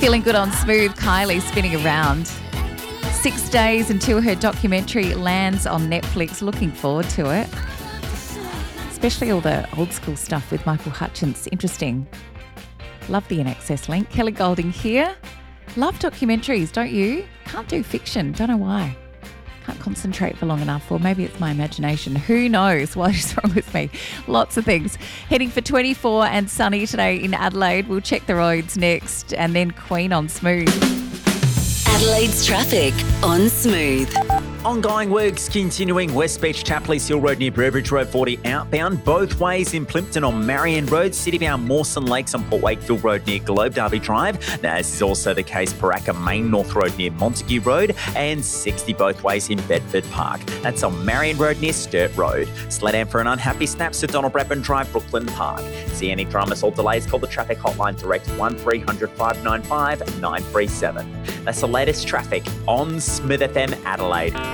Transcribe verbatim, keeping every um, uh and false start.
Feeling good on Smooth, Kylie spinning around. Six days until her documentary lands on Netflix. Looking forward to it. Especially all the old school stuff with Michael Hutchence. Interesting. Love the In Access link. Kelly Golding here. Love documentaries, don't you? Can't do fiction. Don't know why. Can't concentrate for long enough, or maybe it's my imagination. Who knows what is wrong with me? Lots of things. Heading for twenty-four and sunny today in Adelaide. We'll check the roads next, and then Queen on Smooth. Adelaide's traffic on Smooth. Ongoing works continuing West Beach, Tapley's Hill Road near Burbridge Road forty outbound, both ways in Plympton on Marion Road, Citybound Mawson Lakes on Port Wakefield Road near Globe Derby Drive. Now, this is also the case Paraka Main North Road near Montague Road and sixty both ways in Bedford Park. That's on Marion Road near Sturt Road. Slow down for an unhappy snap, Sir Donald Bradburn Drive, Brooklyn Park. See any dramas or delays, call the traffic hotline direct one three hundred five nine five nine three seven. That's the latest traffic on Smooth F M Adelaide.